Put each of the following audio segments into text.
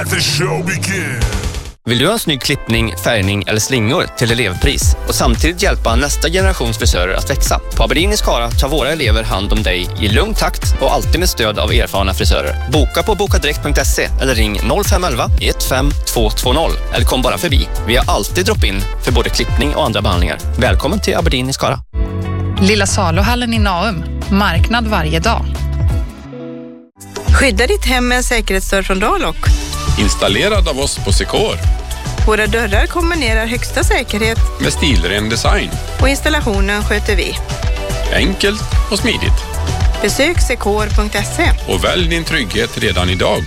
The show begins. Vill du ha en snygg klippning, färgning eller slingor till elevpris och samtidigt hjälpa nästa generations frisörer att växa? På Aberdeen i Skara tar våra elever hand om dig i lugn takt och alltid med stöd av erfarna frisörer. Boka på bokadirekt.se eller ring 0511 15220 eller kom bara förbi. Vi har alltid drop-in för både klippning och andra behandlingar. Välkommen till Aberdeen i Skara. Lilla saluhallen i Naum. Marknad varje dag. Skydda ditt hem med en säkerhetsdörr från Dalok. Installerad av oss på Secor. Våra dörrar kombinerar högsta säkerhet Med stilren design. och installationen sköter vi. Enkelt och smidigt. Besök secor.se. Och välj din trygghet redan idag.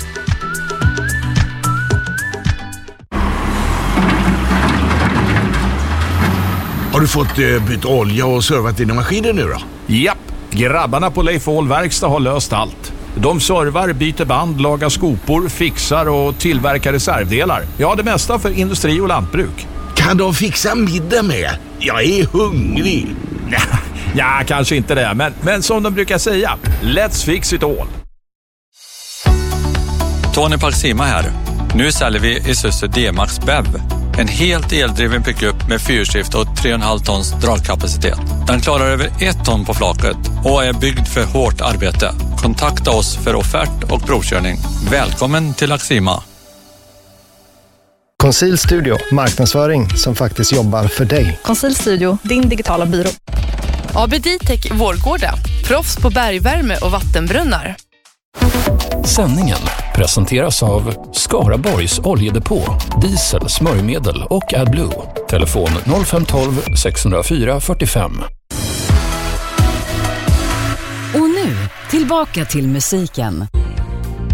Har du fått bytt olja och servat dina maskiner nu då? Japp, grabbarna på Leif Ahl Verkstad har löst allt. De servar, byter band, lagar skopor, fixar och tillverkar reservdelar. Ja, det mesta för industri och lantbruk. Kan de fixa middag med? Jag är hungrig. Ja, kanske inte det, men som de brukar säga, let's fix it all. Tony Palsima här. Nu säljer vi Isuzu D-Max BEV. En helt eldriven pickup med fyrstift och 3,5 tons dragkapacitet. Den klarar över 1 ton på flaket och är byggd för hårt arbete. Kontakta oss för offert och provkörning. Välkommen till Axima. Conceal Studio, marknadsföring som faktiskt jobbar för dig. Conceal Studio, din digitala byrå. ABD-Tech Vårgårda, proffs på bergvärme och vattenbrunnar. Sändningen presenteras av Skaraborgs oljedepå, diesel, smörjmedel och AdBlue. Telefon 0512 604 45. Och nu, tillbaka till musiken.